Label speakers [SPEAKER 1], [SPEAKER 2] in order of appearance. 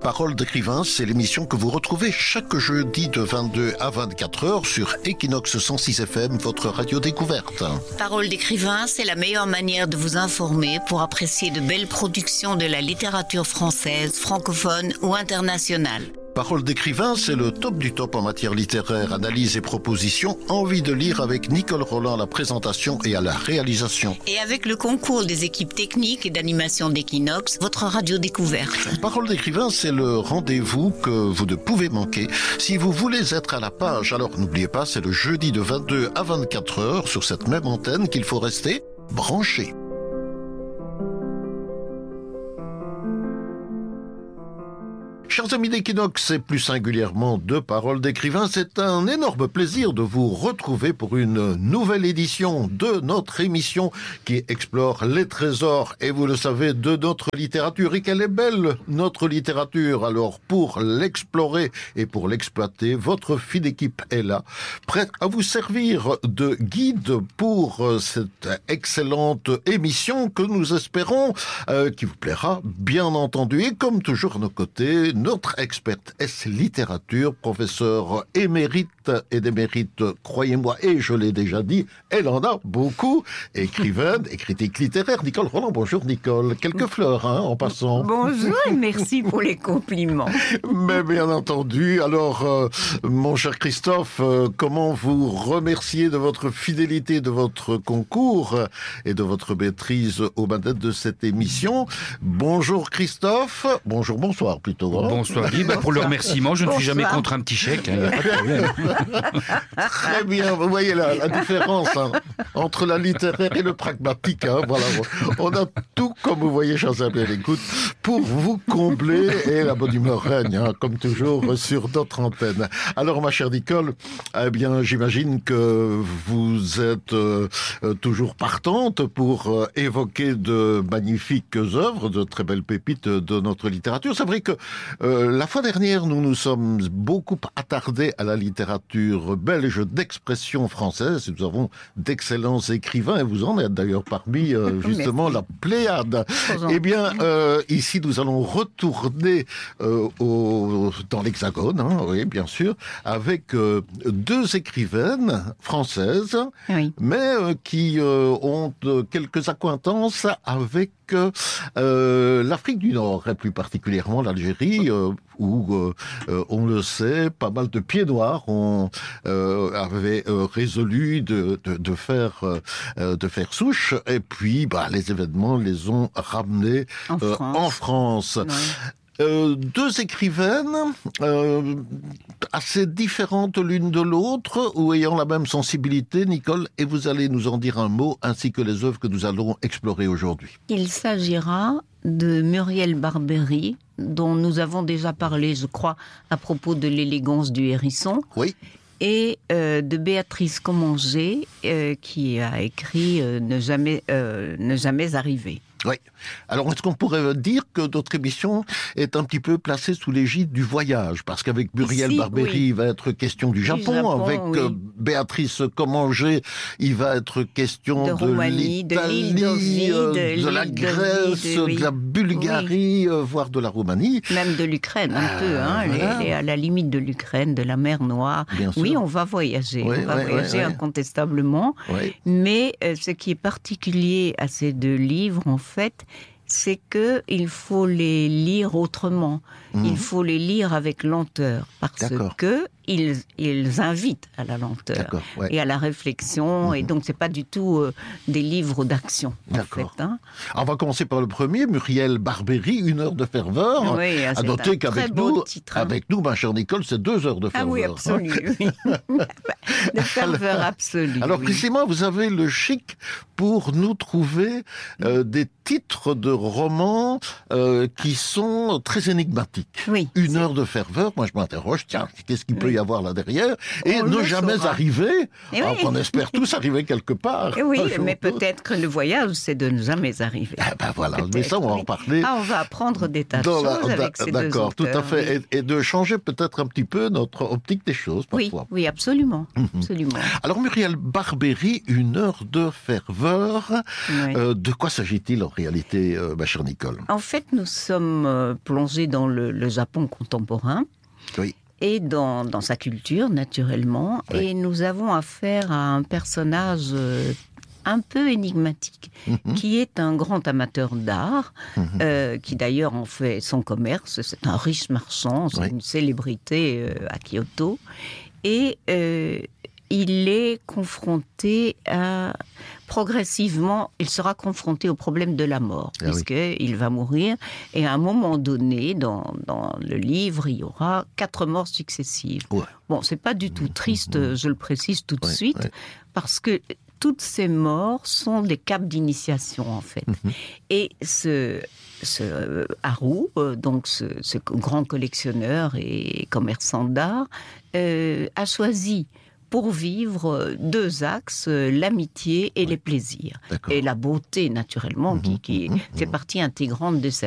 [SPEAKER 1] Paroles d'écrivain, c'est l'émission que vous retrouvez chaque jeudi de 22 à 24 heures sur Equinox 106 FM, votre radio découverte.
[SPEAKER 2] Paroles d'écrivain, c'est la meilleure manière de vous informer pour apprécier de belles productions de la littérature française, francophone ou internationale.
[SPEAKER 1] Paroles d'écrivain, c'est le top du top en matière littéraire, analyse et proposition. Envie de lire avec Nicole Roland à la présentation et à la réalisation.
[SPEAKER 2] Et avec le concours des équipes techniques et d'animation d'Equinox, votre radio découverte.
[SPEAKER 1] Paroles d'écrivain, c'est le rendez-vous que vous ne pouvez manquer. Si vous voulez être à la page, alors n'oubliez pas, c'est le jeudi de 22 à 24 heures sur cette même antenne qu'il faut rester branché. Chers amis d'Equinox et plus singulièrement de Paroles d'écrivain, c'est un énorme plaisir de vous retrouver pour une nouvelle édition de notre émission qui explore les trésors, et vous le savez, de notre littérature. Et qu'elle est belle, notre littérature. Alors, pour l'explorer et pour l'exploiter, votre fine équipe est là, prête à vous servir de guide pour cette excellente émission que nous espérons qui vous plaira, bien entendu. Et comme toujours à nos côtés, notre experte S-littérature, professeur émérite et d'émérite, croyez-moi, et je l'ai déjà dit, elle en a beaucoup, écrivaine et critique littéraire. Nicole Roland, bonjour Nicole. Quelques fleurs, en passant.
[SPEAKER 3] Bonjour et merci pour les compliments.
[SPEAKER 1] Mais bien entendu, alors, mon cher Christophe, comment vous remercier de votre fidélité, de votre concours et de votre maîtrise aux manettes de cette émission. Bonjour Christophe. Bonjour, bonsoir plutôt.
[SPEAKER 4] Bonsoir Guy, pour le remerciement, je ne suis jamais contre un petit chèque, il n'y a pas de problème.
[SPEAKER 1] Très bien, vous voyez la différence entre la littéraire et le pragmatique. Voilà, on a tout, comme vous voyez, chers amis à l'écoute, pour vous combler, et la bonne humeur règne, comme toujours, sur notre antenne. Alors, ma chère Nicole, eh bien, j'imagine que vous êtes toujours partante pour évoquer de magnifiques œuvres, de très belles pépites de notre littérature. C'est vrai que la fois dernière, nous nous sommes beaucoup attardés à la littérature belge d'expression française. Nous avons d'excellents écrivains, et vous en êtes d'ailleurs parmi justement la pléiade. Eh bien, ici, nous allons retourner dans l'Hexagone, oui, bien sûr, avec deux écrivaines françaises,
[SPEAKER 3] Oui.
[SPEAKER 1] mais qui ont quelques accointances avec l'Afrique du Nord, et plus particulièrement l'Algérie, où, on le sait, pas mal de pieds noirs avaient résolu de faire souche, et puis les événements les ont ramenés en France.
[SPEAKER 3] Oui.
[SPEAKER 1] Deux écrivaines assez différentes l'une de l'autre, ou ayant la même sensibilité, Nicole, et vous allez nous en dire un mot, ainsi que les œuvres que nous allons explorer aujourd'hui.
[SPEAKER 3] Il s'agira de Muriel Barbery, dont nous avons déjà parlé, je crois, à propos de l'élégance du hérisson.
[SPEAKER 1] Oui.
[SPEAKER 3] Et de Béatrice Commanger, qui a écrit Ne jamais arriver.
[SPEAKER 1] Oui. Alors, est-ce qu'on pourrait dire que notre émission est un petit peu placée sous l'égide du voyage? Parce qu'avec Muriel Barbery,
[SPEAKER 3] oui.
[SPEAKER 1] il va être question du Japon. Avec
[SPEAKER 3] oui.
[SPEAKER 1] Béatrice Commanger, il va être question
[SPEAKER 3] de Roumanie,
[SPEAKER 1] l'Italie,
[SPEAKER 3] de l'île d'Ovide,
[SPEAKER 1] de la Grèce,
[SPEAKER 3] oui.
[SPEAKER 1] de la Bulgarie, voire de la Roumanie.
[SPEAKER 3] Même de l'Ukraine, un peu.
[SPEAKER 1] Voilà.
[SPEAKER 3] À la limite de l'Ukraine, de la mer Noire.
[SPEAKER 1] Bien sûr.
[SPEAKER 3] Oui, on va voyager.
[SPEAKER 1] Oui,
[SPEAKER 3] on va
[SPEAKER 1] oui,
[SPEAKER 3] voyager
[SPEAKER 1] oui.
[SPEAKER 3] incontestablement.
[SPEAKER 1] Oui.
[SPEAKER 3] Mais ce qui est particulier à ces deux livres, en fait, c'est qu'il faut les lire autrement. Il faut les lire avec lenteur, parce que ils invitent à la lenteur et à la réflexion, et donc c'est pas du tout des livres d'action.
[SPEAKER 1] D'accord.
[SPEAKER 3] En fait,
[SPEAKER 1] On va commencer par le premier, Muriel Barbery, 1 heure de ferveur.
[SPEAKER 3] Oui,
[SPEAKER 1] à noter qu'avec nous, ma chère Nicole, c'est 2 heures de ferveur.
[SPEAKER 3] Ah oui, absolument. De ferveur absolue.
[SPEAKER 1] Alors,
[SPEAKER 3] oui.
[SPEAKER 1] Christine, vous avez le chic pour nous trouver des titres de romans qui sont très énigmatiques.
[SPEAKER 3] Oui.
[SPEAKER 1] 1 heure de ferveur, moi je m'interroge, tiens, qu'est-ce qu'il peut y y avoir là derrière, et ne jamais arriver, on espère tous arriver quelque part.
[SPEAKER 3] Et oui, mais peut-être que le voyage, c'est de ne jamais arriver.
[SPEAKER 1] Ah ben voilà, mais ça, on va en parler.
[SPEAKER 3] On va apprendre des tas de choses avec ces deux auteurs.
[SPEAKER 1] D'accord, tout à fait, et de changer peut-être un petit peu notre optique des choses, parfois.
[SPEAKER 3] Oui, absolument, absolument.
[SPEAKER 1] Alors, Muriel Barbery, une heure de ferveur, de quoi s'agit-il en réalité, ma chère Nicole ?
[SPEAKER 3] En fait, nous sommes plongés dans le Japon contemporain.
[SPEAKER 1] Oui.
[SPEAKER 3] Et dans sa culture, naturellement. Oui. Et nous avons affaire à un personnage un peu énigmatique, qui est un grand amateur d'art, qui d'ailleurs en fait son commerce. C'est un riche marchand, c'est une célébrité à Kyoto. Et il est confronté progressivement, il sera confronté au problème de la mort, puisqu'il va mourir. Et à un moment donné, dans le livre, il y aura 4 morts successives. Ouais. Bon, c'est pas du tout triste, je le précise tout de suite, parce que toutes ces morts sont des caps d'initiation, en fait. Et ce Haru, donc ce grand collectionneur et commerçant d'art, a choisi pour vivre 2 axes, l'amitié et les plaisirs. Et la beauté, naturellement, qui fait partie intégrante de sa